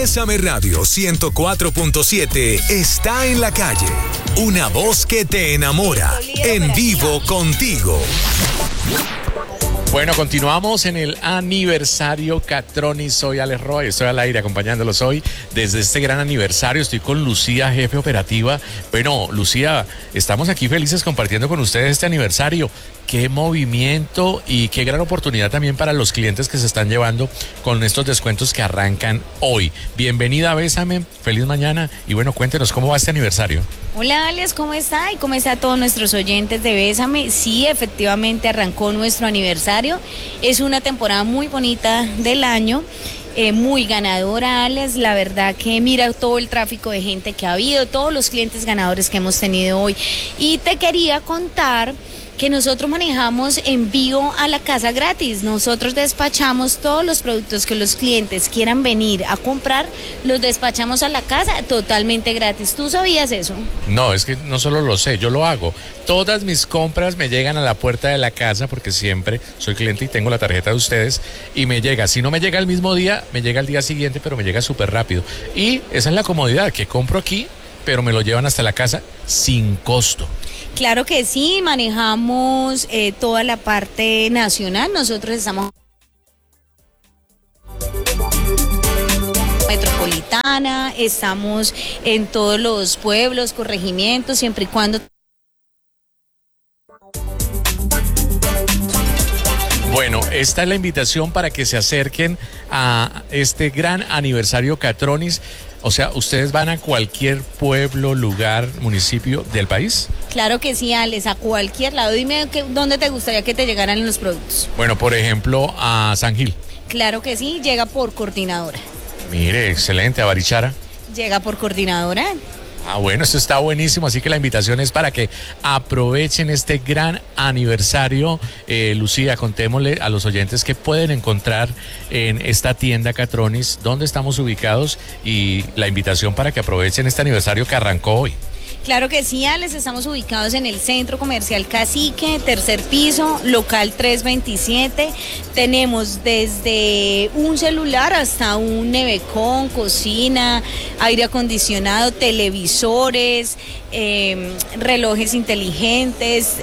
Bésame Radio 104.7 está en la calle. Una voz que te enamora. En vivo contigo. Bueno, continuamos en el aniversario Catronis. Soy Alex Roy, estoy al aire acompañándolos hoy desde este gran aniversario. Estoy con Lucía, jefe operativa. Bueno, Lucía, estamos aquí felices compartiendo con ustedes este aniversario. Qué movimiento y qué gran oportunidad también para los clientes que se están llevando con estos descuentos que arrancan hoy. Bienvenida a Bésame, feliz mañana y bueno, cuéntenos cómo va este aniversario. Hola Alex, ¿cómo está? Y cómo está todos nuestros oyentes de Bésame. Sí, efectivamente arrancó nuestro aniversario. Es una temporada muy bonita del año. Muy ganadora, Alex, la verdad que mira todo el tráfico de gente que ha habido, todos los clientes ganadores que hemos tenido hoy. Y te quería contar que nosotros manejamos envío a la casa gratis. Nosotros despachamos todos los productos que los clientes quieran venir a comprar, los despachamos a la casa totalmente gratis. ¿Tú sabías eso? No, es que no solo lo sé, yo lo hago. Todas mis compras me llegan a la puerta de la casa porque siempre soy cliente y tengo la tarjeta de ustedes y me llega. Si no me llega el mismo día, me llega el día siguiente, pero me llega súper rápido. Y esa es la comodidad, que compro aquí, pero me lo llevan hasta la casa sin costo. Claro que sí, manejamos toda la parte nacional. Nosotros estamos metropolitana, estamos en todos los pueblos, corregimientos, siempre y cuando. Bueno, esta es la invitación para que se acerquen a este gran aniversario Catronis. O sea, ¿ustedes van a cualquier pueblo, lugar, municipio del país? Claro que sí, Alex, a cualquier lado. Dime dónde te gustaría que te llegaran los productos. Bueno, por ejemplo, a San Gil. Claro que sí, llega por Coordinadora. Mire, excelente, a Barichara. Llega por Coordinadora. Ah, bueno, esto está buenísimo, así que la invitación es para que aprovechen este gran aniversario. Lucía, contémosle a los oyentes qué pueden encontrar en esta tienda Catronis, dónde estamos ubicados y la invitación para que aprovechen este aniversario que arrancó hoy. Claro que sí, Alex, estamos ubicados en el Centro Comercial Cacique, tercer piso, local 327. Tenemos desde un celular hasta un nevecón, cocina, aire acondicionado, televisores, relojes inteligentes.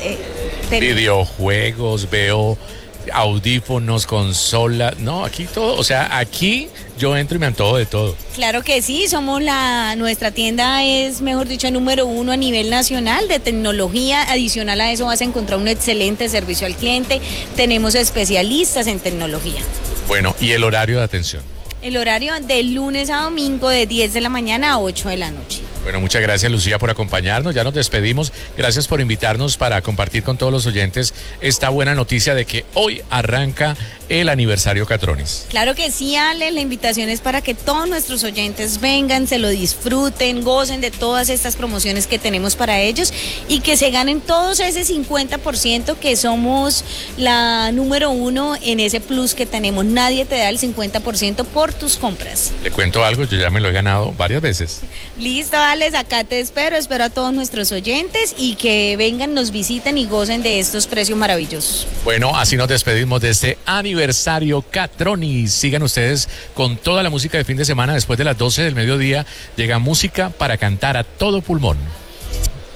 Videojuegos, veo audífonos, consola, no, aquí todo, o sea, aquí yo entro y me antojo de todo. Claro que sí, nuestra tienda es, mejor dicho, número 1 a nivel nacional de tecnología. Adicional a eso vas a encontrar un excelente servicio al cliente. Tenemos especialistas en tecnología. Bueno, ¿y el horario de atención? El horario de lunes a domingo de 10 de la mañana a 8 de la noche. Bueno, muchas gracias, Lucía, por acompañarnos. Ya nos despedimos. Gracias por invitarnos para compartir con todos los oyentes esta buena noticia de que hoy arranca el aniversario Catronis. Claro que sí, Ale. La invitación es para que todos nuestros oyentes vengan, se lo disfruten, gocen de todas estas promociones que tenemos para ellos y que se ganen todos ese 50% que somos la número 1 en ese plus que tenemos. Nadie te da el 50% por tus compras. Te cuento algo, yo ya me lo he ganado varias veces. Listo, Alex, acá te espero a todos nuestros oyentes y que vengan, nos visiten y gocen de estos precios maravillosos. Bueno, así nos despedimos de este aniversario Catronis. Sigan ustedes con toda la música de fin de semana. Después de las 12 del mediodía llega música para cantar a todo pulmón.